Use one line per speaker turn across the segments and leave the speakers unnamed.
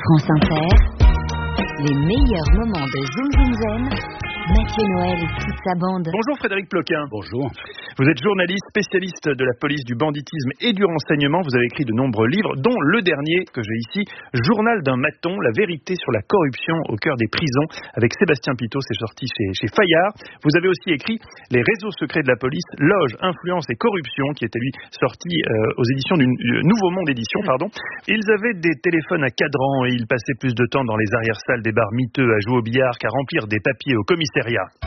France Inter, les meilleurs moments de Zoom Zoom Zen, Mathieu Noël et toute sa bande.
Bonjour Frédéric Ploquin.
Bonjour.
Vous êtes journaliste, spécialiste de la police, du banditisme et du renseignement. Vous avez écrit de nombreux livres, dont le dernier que j'ai ici, Journal d'un maton, la vérité sur la corruption au cœur des prisons, avec Sébastien Pitot, c'est sorti chez Fayard. Vous avez aussi écrit Les réseaux secrets de la police, loge, influence et corruption, qui était lui sorti aux éditions du Nouveau Monde Édition, pardon. Ils avaient des téléphones à cadran et ils passaient plus de temps dans les arrière-salles des bars miteux à jouer au billard qu'à remplir des papiers au commissariat.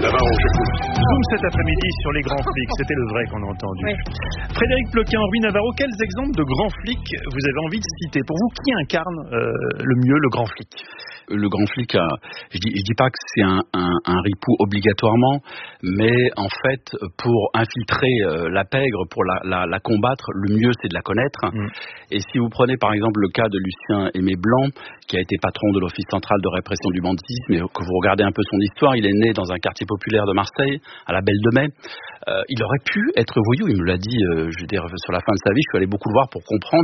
Zoom cet après-midi sur les grands flics, c'était le vrai qu'on a entendu. Oui. Frédéric Ploquin, Henri Navarro, quels exemples de grands flics vous avez envie de citer? Pour vous, qui incarne le mieux le grand flic?
Le grand flic, je dis pas que c'est un ripou obligatoirement, mais en fait, pour infiltrer la pègre, pour la combattre, le mieux c'est de la connaître. Et si vous prenez par exemple le cas de Lucien Aimé Blanc, qui a été patron de l'Office central de répression du banditisme, et que vous regardez un peu son histoire, il est né dans un quartier populaire de Marseille, à la Belle de Mai. Il aurait pu être voyou, il me l'a dit, je veux dire, sur la fin de sa vie, je suis allé beaucoup le voir pour comprendre,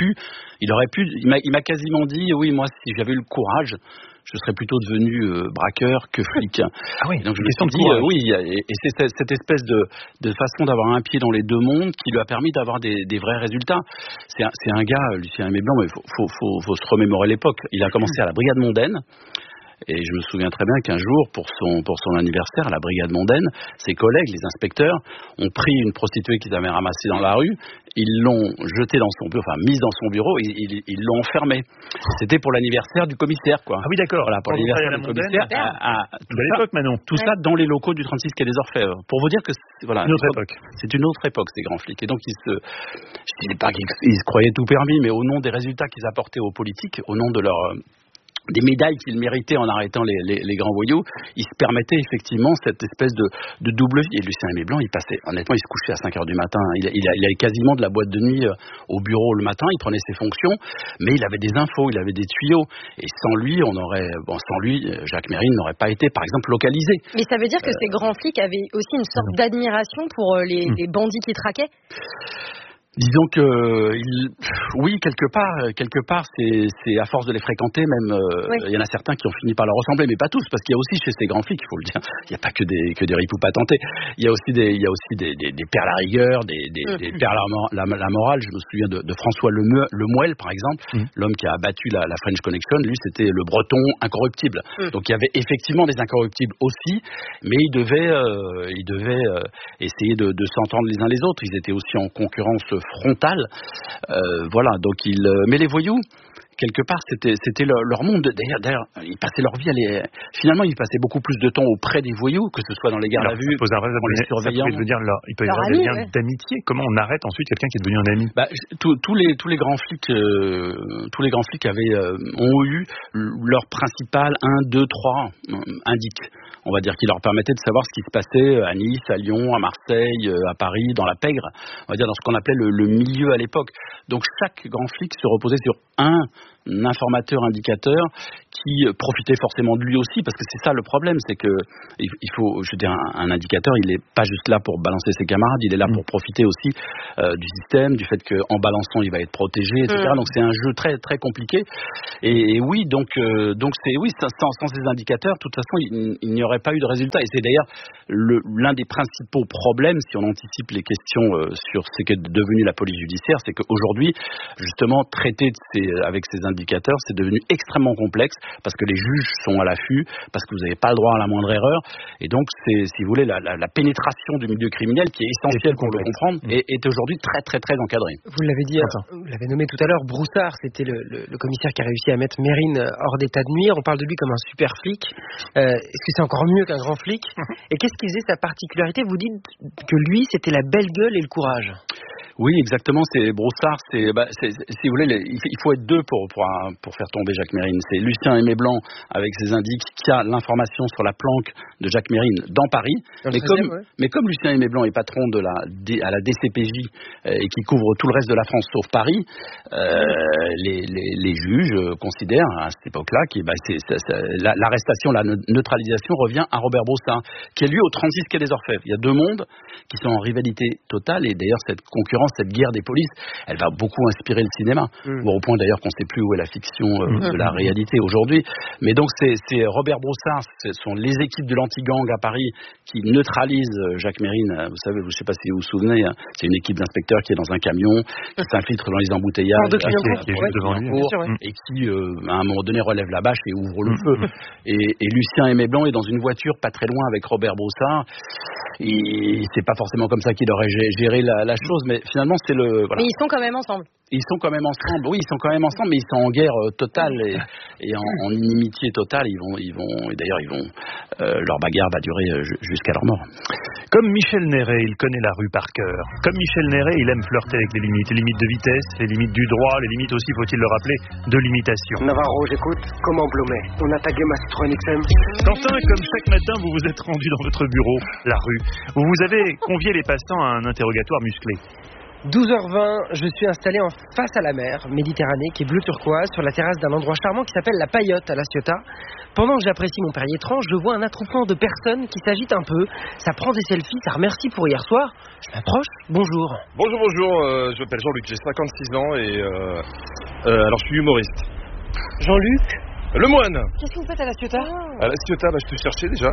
il m'a quasiment dit, oui, moi, si j'avais eu le courage, je serais plutôt devenu braqueur que flic.
Ah oui,
donc je me suis dit, oui, et c'est cette espèce de façon d'avoir un pied dans les deux mondes qui lui a permis d'avoir des vrais résultats. C'est un gars, Lucien Aimé Blanc, mais faut se remémorer l'époque. Il a commencé à la Brigade Mondaine. Et je me souviens très bien qu'un jour, pour son anniversaire, à la Brigade Mondaine, ses collègues, les inspecteurs, ont pris une prostituée qu'ils avaient ramassée dans la rue, ils l'ont jetée dans son bureau, enfin mise dans son bureau, et ils l'ont enfermée. C'était pour l'anniversaire du commissaire, quoi.
Ah oui, d'accord.
Voilà, pour l'anniversaire du commissaire.
De l'époque, Manon.
Tout ça dans les locaux du 36 quai des Orfèvres. Pour vous dire que voilà,
une autre époque.
C'est une autre époque, ces grands flics. Et donc, je ne dis pas qu'ils se croyaient tout permis, mais au nom des résultats qu'ils apportaient aux politiques, au nom de des médailles qu'il méritait en arrêtant les grands voyous, il se permettait effectivement cette espèce de double vie. Et Lucien Aimé Blanc, il se couchait à 5h du matin. Il avait quasiment de la boîte de nuit au bureau le matin, il prenait ses fonctions, mais il avait des infos, il avait des tuyaux. Et sans lui, Jacques Mérine n'aurait pas été, par exemple, localisé.
Mais ça veut dire que ces grands flics avaient aussi une sorte d'admiration pour les bandits qui traquaient?
Disons que oui, quelque part, c'est à force de les fréquenter, même il y en a certains qui ont fini par leur ressembler, mais pas tous, parce qu'il y a aussi chez ces grands flics, il faut le dire, il n'y a pas que des ripoux patentés, il y a aussi des pères la rigueur, des pères la morale. Je me souviens de François Lemuel, par exemple, l'homme qui a abattu la French Connection. Lui, c'était le Breton incorruptible. Donc il y avait effectivement des incorruptibles aussi, mais ils devaient essayer de s'entendre les uns les autres. Ils étaient aussi en concurrence frontale, voilà. Donc mais les voyous, quelque part, c'était leur monde. D'ailleurs, ils passaient leur vie finalement, ils passaient beaucoup plus de temps auprès des voyous, que ce soit dans les gardes à vue, les surveillants.
Il peut y avoir des liens d'amitié. Comment on arrête ensuite quelqu'un qui est devenu un ami?
Tous les grands flics ont eu leur principal 1, 2, 3 indices, on va dire, qui leur permettait de savoir ce qui se passait à Nice, à Lyon, à Marseille, à Paris, dans la pègre, on va dire dans ce qu'on appelait le milieu à l'époque. Donc chaque grand flic se reposait sur un informateur indicateur qui profitait forcément de lui aussi, parce que c'est ça le problème, c'est que il faut, je veux dire, un indicateur, il n'est pas juste là pour balancer ses camarades, il est là pour profiter aussi du système, du fait qu'en balançant il va être protégé, etc. Donc c'est un jeu très très compliqué. Et oui, donc c'est oui, sans ces indicateurs, de toute façon il n'y aurait pas eu de résultat. Et c'est d'ailleurs l'un des principaux problèmes, si on anticipe les questions sur ce qu'est devenu la police judiciaire, c'est qu'aujourd'hui, justement, traiter avec ces indicateurs, c'est devenu extrêmement complexe, parce que les juges sont à l'affût, parce que vous n'avez pas le droit à la moindre erreur, et donc c'est, si vous voulez, la pénétration du milieu criminel, qui est essentielle pour le comprendre, est aujourd'hui très très très encadrée.
Vous l'avez dit, vous l'avez nommé tout à l'heure, Broussard, c'était le commissaire qui a réussi à mettre Mérine hors d'état de nuire. On parle de lui comme un super flic. Est-ce que c'est encore mieux qu'un grand flic? Et qu'est-ce qui faisait sa particularité? Vous dites que lui, c'était la belle gueule et le courage.
Oui, exactement. C'est Broussard. Si vous voulez, il faut être deux pour faire tomber Jacques Mérine. C'est Lucien Aimé Blanc avec ses indices qui a l'information sur la planque de Jacques Mérine dans Paris. Mais comme Lucien Aimé Blanc est patron à la DCPJ et qui couvre tout le reste de la France sauf Paris, les juges considèrent à cette époque-là que l'arrestation, la neutralisation revient à Robert Broussard, qui est lui au 36 quai des Orfèvres. Il y a deux mondes qui sont en rivalité totale, et d'ailleurs cette concurrence France, cette guerre des polices, elle va beaucoup inspirer le cinéma. Au point d'ailleurs qu'on ne sait plus où est la fiction de la réalité aujourd'hui. Mais donc c'est Robert Broussard, ce sont les équipes de l'anti-gang à Paris qui neutralisent Jacques Mérine. Vous savez, je ne sais pas si vous vous souvenez, hein, c'est une équipe d'inspecteurs qui est dans un camion, qui s'infiltre dans les embouteillages,
qui est juste devant lui,
et qui, à un moment donné, relève la bâche et ouvre le feu. Et Lucien Aimé Blanc est dans une voiture pas très loin avec Robert Broussard. C'est pas forcément comme ça qu'il aurait géré la chose, mais finalement c'est le. Voilà.
Mais ils sont quand même ensemble.
Ils sont quand même ensemble. Oui, ils sont quand même ensemble, mais ils sont en guerre totale et en inimitié totale. Et d'ailleurs, leur bagarre va durer jusqu'à leur mort.
Comme Michel Néret, il connaît la rue par cœur. Comme Michel Néret, il aime flirter avec les limites de vitesse, les limites du droit, les limites aussi, faut-il le rappeler, de l'imitation.
Navarro, j'écoute. Comment Blomet? On a tagué ma Citroën XM.
Quentin, comme chaque matin, vous vous êtes rendu dans votre bureau, la rue, où vous avez convié les passants à un interrogatoire musclé.
12h20, je suis installé en face à la mer Méditerranée qui est bleu turquoise sur la terrasse d'un endroit charmant qui s'appelle la Paillote à La Ciotat. Pendant que j'apprécie mon Perrier tranche, je vois un attroupement de personnes qui s'agitent un peu. Ça prend des selfies, ça remercie pour hier soir. Je m'approche, bonjour.
Bonjour, je m'appelle Jean-Luc, j'ai 56 ans et alors je suis humoriste.
Jean-Luc
Lemoine.
Qu'est-ce que vous faites à La Ciotat?
À La Ciotat, je te cherchais déjà.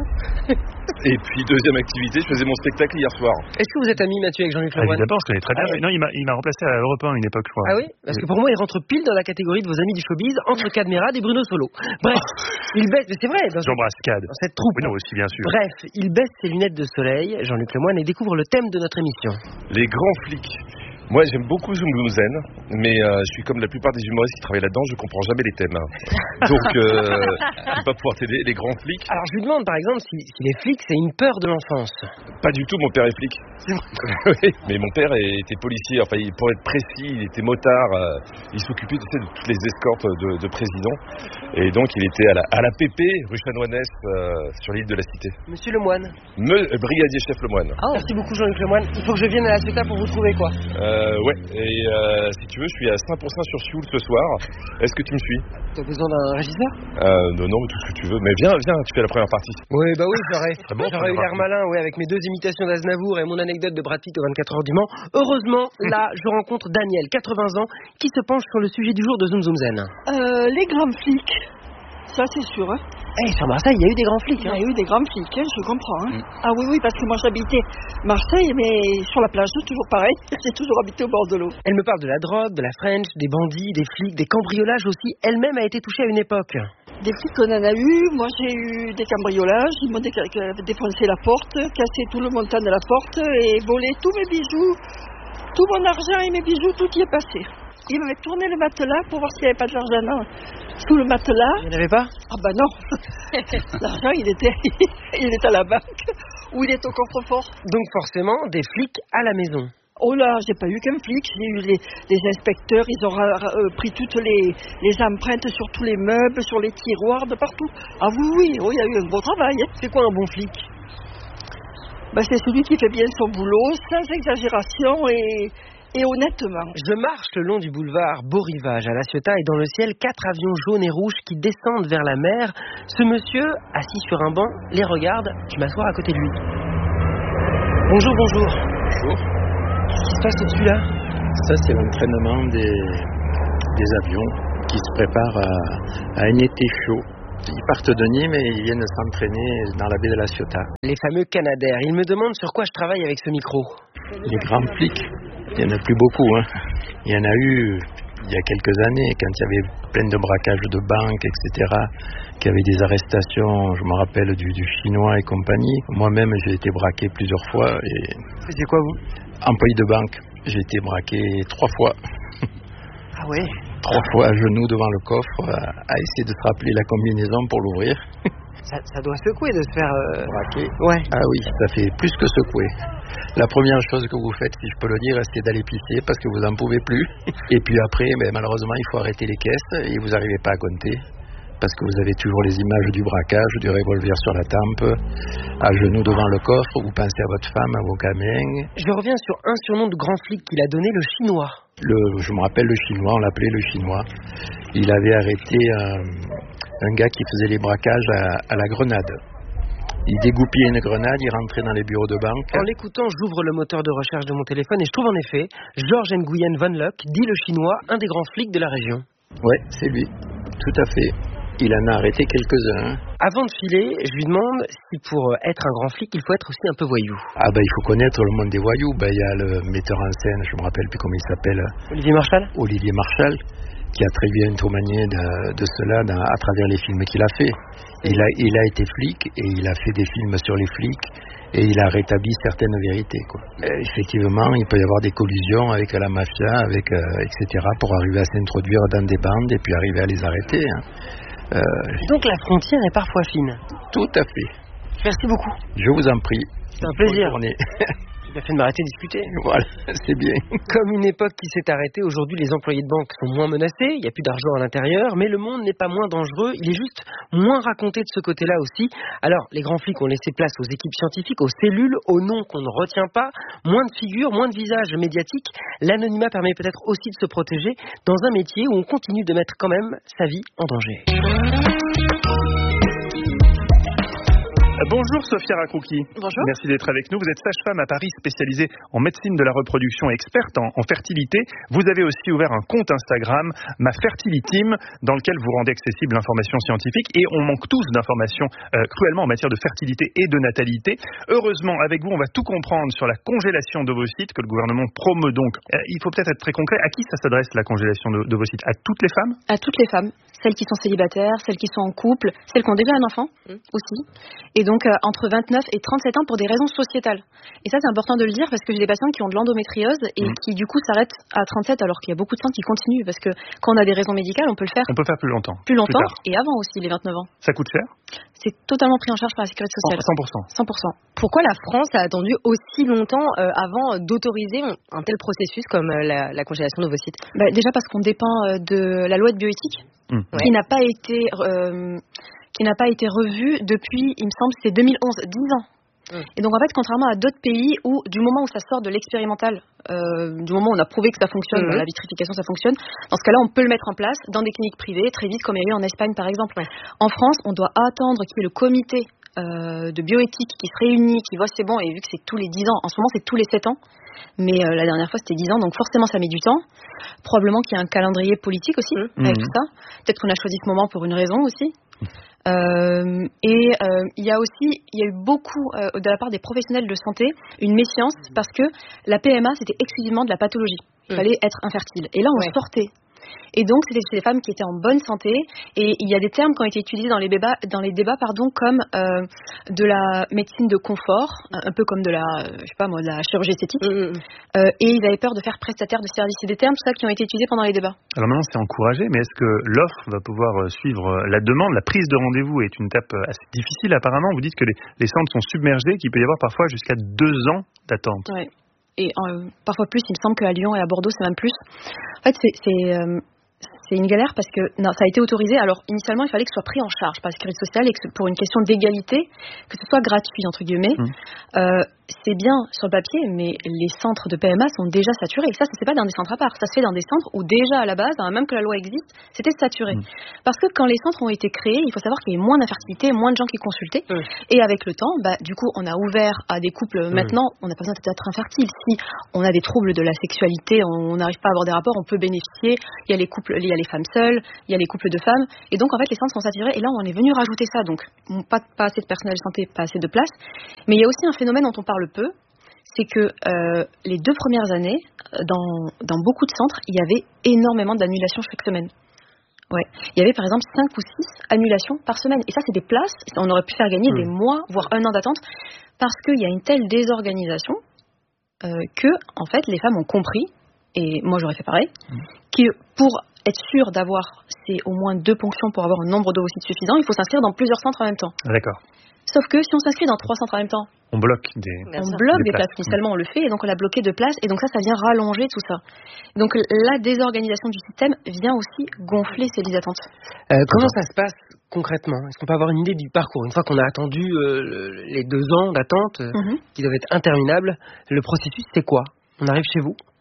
Et puis deuxième activité, je faisais mon spectacle hier soir.
Est-ce que vous êtes ami, Mathieu, avec Jean-Luc Lemoine?
D'abord, je connais très bien. Non, il m'a remplacé à Europe 1 à une époque, je crois.
Ah oui? Parce que pour moi, il rentre pile dans la catégorie de vos amis du showbiz, entre Cadmerade et Bruno Solo. Bref, il baisse, mais c'est vrai,
J'embrasse Cad.
dans cette troupe.
Oui, non, aussi, bien sûr.
Bref, il baisse ses lunettes de soleil, Jean-Luc Lemoine, et découvre le thème de notre émission.
Les grands flics. Moi, j'aime beaucoup Zoom Zen, mais je suis comme la plupart des humoristes qui travaillent là-dedans, je comprends jamais les thèmes. Donc, je ne vais pas pouvoir t'aider, les grands flics.
Alors, je lui demande, par exemple, si les flics, c'est une peur de l'enfance.
Pas du tout, mon père est flic. Oui, mais mon père était policier, enfin, pour être précis, il était motard, il s'occupait de toutes les escortes de présidents. Et donc, il était à la PP, rue Chanoinesse, sur l'île de la Cité.
Monsieur Lemoine.
Brigadier chef Lemoine.
Merci beaucoup, Jean-Luc Lemoine. Il faut que je vienne à La Ciotat pour vous trouver, quoi.
Ouais, et si tu veux, je suis à 5% sur Sioule ce soir. Est-ce que tu me suis?
T'as besoin d'un régisseur?
Non, tout ce que tu veux. Mais viens, tu fais la première partie.
Oui, j'aurais eu l'air
partie.
malin, avec mes 2 imitations d'Aznavour et mon anecdote de Brad Pitt aux 24 heures du Mans. Heureusement, là, je rencontre Daniel, 80 ans, qui se penche sur le sujet du jour de Zoom Zoom Zen.
Les grands flics, ça c'est sûr. Hein.
Sur Marseille, il y a eu des grands flics.
Il y a eu des grands flics, je comprends. Hein. Ah oui, parce que moi j'habitais Marseille, mais sur la plage, c'est toujours pareil. J'ai toujours habité au bord de l'eau.
Elle me parle de la drogue, de la French, des bandits, des flics, des cambriolages aussi. Elle-même a été touchée à une époque.
Des flics, on en a eu. Moi j'ai eu des cambriolages. Ils m'ont défoncé la porte, cassé tout le montant de la porte et volé tous mes bijoux, tout mon argent et mes bijoux, tout y est passé. Il m'avait tourné le matelas pour voir s'il n'y avait pas de l'argent sous le matelas.
Il n'y en avait pas?
Ah bah non. L'argent, il était à la banque ou il est au coffre-fort.
Donc forcément, des flics à la maison.
Oh là, j'ai pas eu qu'un flic, j'ai eu les inspecteurs, ils ont pris toutes les empreintes sur tous les meubles, sur les tiroirs, de partout. Ah oui, il y a eu un gros travail. Hein.
C'est quoi un bon flic?
C'est celui qui fait bien son boulot, sans exagération et honnêtement.
Je marche le long du boulevard Beau Rivage à La Ciotat et dans le ciel, 4 avions jaunes et rouges qui descendent vers la mer. Ce monsieur, assis sur un banc, les regarde. Je m'assois à côté de lui. Bonjour.
Bonjour.
Qu'est-ce qui se passe au-dessus là?
Ça, c'est l'entraînement des avions qui se préparent à un été chaud. Ils partent de Nîmes et ils viennent s'entraîner dans la baie de La Ciotat.
Les fameux Canadair. Ils me demandent sur quoi je travaille avec ce micro.
Les grands flics, il n'y en a plus beaucoup. Hein. Il y en a eu il y a quelques années, quand il y avait plein de braquages de banques, etc., qu'il y avait des arrestations, je me rappelle, du Chinois et compagnie. Moi-même, j'ai été braqué plusieurs fois. Et...
C'est quoi, vous?
Employé de banque. J'ai été braqué 3 fois.
Ah ouais?
3 fois à genoux devant le coffre, à essayer de se rappeler la combinaison pour l'ouvrir.
Ça doit secouer de se faire...
braquer.
Ouais.
Ah oui, ça fait plus que secouer. La première chose que vous faites, si je peux le dire, c'est d'aller pisser parce que vous n'en pouvez plus. Et puis après, malheureusement, il faut arrêter les caisses et vous n'arrivez pas à compter. Parce que vous avez toujours les images du braquage, du revolver sur la tempe, à genoux devant le coffre, vous pensez à votre femme, à vos gamins.
Je reviens sur un surnom de grand flic qu'il a donné, le Chinois.
Je me rappelle le Chinois, on l'appelait le Chinois. Il avait arrêté un gars qui faisait les braquages à la Grenade. Il dégoupillait une grenade, il rentrait dans les bureaux de banque.
En l'écoutant, j'ouvre le moteur de recherche de mon téléphone et je trouve en effet Georges Nguyen Van Luck, dit le chinois, un des grands flics de la région.
Ouais, c'est lui. Tout à fait. Il en a arrêté quelques-uns.
Avant de filer, je lui demande si pour être un grand flic, il faut être aussi un peu voyou.
Ah il faut connaître le monde des voyous. Il y a le metteur en scène, je me rappelle plus comment il s'appelle.
Olivier Marchal ?
Olivier Marchal, qui a très bien témoigné de cela à travers les films qu'il a fait. Il a été flic et il a fait des films sur les flics et il a rétabli certaines vérités, quoi. Effectivement, il peut y avoir des collusions avec la mafia, etc. pour arriver à s'introduire dans des bandes et puis arriver à les arrêter.
Donc la frontière est parfois fine.
Tout à fait.
Merci beaucoup.
Je vous en prie.
C'est un plaisir.
Bonne journée.
Il a fait de m'arrêter de discuter.
Voilà, c'est bien.
Comme une époque qui s'est arrêtée, aujourd'hui les employés de banque sont moins menacés, il n'y a plus d'argent à l'intérieur, mais le monde n'est pas moins dangereux, il est juste moins raconté de ce côté-là aussi. Alors, les grands flics ont laissé place aux équipes scientifiques, aux cellules, aux noms qu'on ne retient pas, moins de figures, moins de visages médiatiques. L'anonymat permet peut-être aussi de se protéger dans un métier où on continue de mettre quand même sa vie en danger.
Bonjour Sophia Rakouki.
Bonjour.
Merci d'être avec nous. Vous êtes sage-femme à Paris spécialisée en médecine de la reproduction et experte en fertilité. Vous avez aussi ouvert un compte Instagram, Ma Fertilitime, dans lequel vous rendez accessible l'information scientifique et on manque tous d'informations cruellement en matière de fertilité et de natalité. Heureusement, avec vous, on va tout comprendre sur la congélation d'ovocytes que le gouvernement promeut donc. Il faut peut-être être très concret. À qui ça s'adresse la congélation d'ovocytes ? À toutes les femmes ?
À toutes les femmes. Celles qui sont célibataires, celles qui sont en couple, celles qui ont déjà un enfant aussi. Et donc entre 29 et 37 ans pour des raisons sociétales. Et ça c'est important de le dire parce que j'ai des patients qui ont de l'endométriose et qui du coup s'arrêtent à 37 alors qu'il y a beaucoup de femmes qui continuent parce que quand on a des raisons médicales on peut le faire.
On peut faire plus longtemps.
Plus longtemps et avant aussi les 29 ans.
Ça coûte cher ?
C'est totalement pris en charge par la sécurité sociale.
100%.
100%.
Pourquoi la France a attendu aussi longtemps avant d'autoriser un tel processus comme la congélation d'ovocytes ?
Déjà parce qu'on dépend de la loi de bioéthique qui n'a pas été revue depuis, il me semble, c'est 2011, 10 ans. Et donc en fait, contrairement à d'autres pays où du moment où ça sort de l'expérimental, du moment où on a prouvé que ça fonctionne, la vitrification ça fonctionne, dans ce cas-là on peut le mettre en place dans des cliniques privées très vite comme il y a eu en Espagne par exemple. En France, on doit attendre qu'il y ait le comité de bioéthique qui se réunit, qui voit c'est bon, et vu que c'est tous les 10 ans, en ce moment c'est tous les 7 ans, mais la dernière fois c'était 10 ans, donc forcément ça met du temps. Probablement qu'il y a un calendrier politique aussi avec tout ça. Peut-être qu'on a choisi ce moment pour une raison aussi. Il y a eu beaucoup de la part des professionnels de santé une méfiance parce que la PMA c'était exclusivement de la pathologie. Il fallait être infertile. Et là on sortait. Et donc c'était chez les femmes qui étaient en bonne santé et il y a des termes qui ont été utilisés dans les débats comme de la médecine de confort, un peu comme de la de la chirurgie esthétique et ils avaient peur de faire prestataire de services. C'est des termes tout ça qui ont été utilisés pendant les débats.
Alors maintenant c'est encouragé, mais est-ce que l'offre va pouvoir suivre la demande? La prise de rendez-vous est une étape assez difficile apparemment. Vous dites que les centres sont submergés, qu'il peut y avoir parfois jusqu'à 2 ans d'attente.
Ouais. Et parfois plus, il me semble qu'à Lyon et à Bordeaux c'est même plus. En fait c'est une galère parce que ça a été autorisé. Alors initialement il fallait que ce soit pris en charge par la sécurité sociale et que pour une question d'égalité, que ce soit gratuit entre guillemets. C'est bien sur le papier, mais les centres de PMA sont déjà saturés. Ça se fait pas dans des centres à part, ça se fait dans des centres où déjà à la base, même que la loi existe, c'était saturé. Parce que quand les centres ont été créés, il faut savoir qu'il y avait moins d'infertilité, moins de gens qui consultaient. Et avec le temps, du coup, on a ouvert à des couples. Maintenant, on n'a pas besoin d'être infertile. Si on a des troubles de la sexualité, on n'arrive pas à avoir des rapports, on peut bénéficier. Il y a les couples, il y a les femmes seules, il y a les couples de femmes. Et donc, en fait, les centres sont saturés. Et là, on est venu rajouter ça. Donc, pas assez de personnel de santé, pas assez de place. Mais il y a aussi un phénomène dont on parle peu. C'est que les 2 premières années, dans beaucoup de centres, il y avait énormément d'annulations chaque semaine. Ouais. Il y avait par exemple 5 ou 6 annulations par semaine. Et ça, c'est des places, on aurait pu faire gagner des mois, voire 1 an d'attente, parce qu'il y a une telle désorganisation que, en fait, les femmes ont compris, et moi j'aurais fait pareil, que pour être sûr d'avoir au moins 2 ponctions pour avoir un nombre d'ovocytes suffisant, il faut s'inscrire dans plusieurs centres en même temps.
D'accord.
Sauf que si on s'inscrit dans 3 centres en même temps,
on bloque des
places. Initialement, on le fait, et donc on a bloqué de places, et donc ça vient rallonger tout ça. Donc la désorganisation du système vient aussi gonfler ces listes d'attente.
Comment ça se passe concrètement? Est-ce qu'on peut avoir une idée du parcours? Une fois qu'on a attendu les 2 ans d'attente, qui doivent être interminables, le processus, c'est quoi? On arrive chez vous?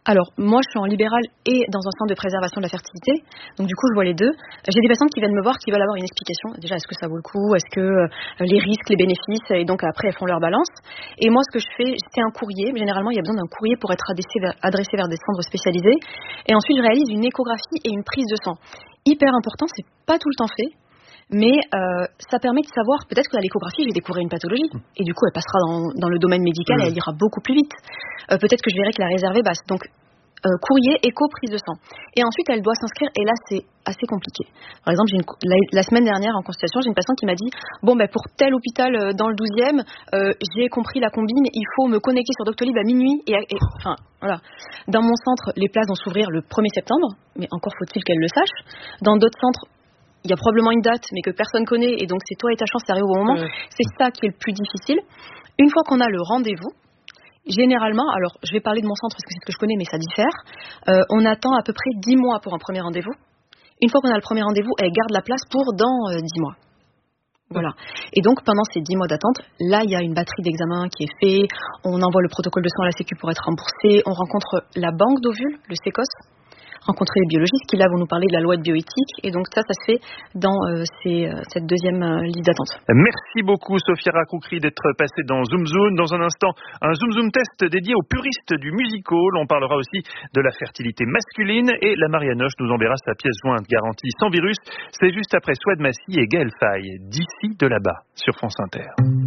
Alors, moi, je suis en libéral et dans un centre de préservation de la fertilité. Donc, du coup, je vois les deux. J'ai des patientes qui viennent me voir qui veulent avoir une explication. Déjà, est-ce que ça vaut le coup? Est-ce que les risques, les bénéfices? Et donc, après, elles font leur balance. Et moi, ce que je fais, c'est un courrier. Généralement, il y a besoin d'un courrier pour être adressé vers des centres spécialisés. Et ensuite, je réalise une échographie et une prise de sang. Hyper important, c'est pas tout le temps fait. Mais ça permet de savoir, peut-être que à l'échographie, je vais découvrir une pathologie. Et du coup, elle passera dans le domaine médical et elle ira beaucoup plus vite. Peut-être que je verrai que la réserve est basse. Donc, courrier, écho, prise de sang. Et ensuite, elle doit s'inscrire. Et là, c'est assez compliqué. Par exemple, la semaine dernière, en consultation, j'ai une patiente qui m'a dit « Bon, pour tel hôpital dans le 12e, j'ai compris la combine, il faut me connecter sur Doctolib à minuit. » Enfin, voilà. Dans mon centre, les places vont s'ouvrir le 1er septembre. Mais encore faut-il qu'elle le sache. Dans d'autres centres, il y a probablement une date, mais que personne connaît, et donc c'est toi et ta chance, ça arrive au bon moment. C'est ça qui est le plus difficile. Une fois qu'on a le rendez-vous, généralement, alors je vais parler de mon centre parce que c'est ce que je connais, mais ça diffère, on attend à peu près 10 mois pour un premier rendez-vous. Une fois qu'on a le premier rendez-vous, elle garde la place pour dans 10 mois. Voilà. Et donc, pendant ces 10 mois d'attente, là, il y a une batterie d'examens qui est fait, on envoie le protocole de soins à la Sécu pour être remboursé, on rencontre la banque d'ovules, le SECOS, rencontrer les biologistes qui là vont nous parler de la loi de bioéthique, et donc ça se fait dans cette deuxième liste d'attente.
Merci beaucoup Sophia Rakoukri d'être passée dans Zoom Zoom. Dans un instant, un Zoom Zoom test dédié aux puristes du musical. On parlera aussi de la fertilité masculine, et la Marianoche nous enverra sa pièce jointe garantie sans virus. C'est juste après Souad Massy et Gaël Faye, d'ici de là-bas sur France Inter.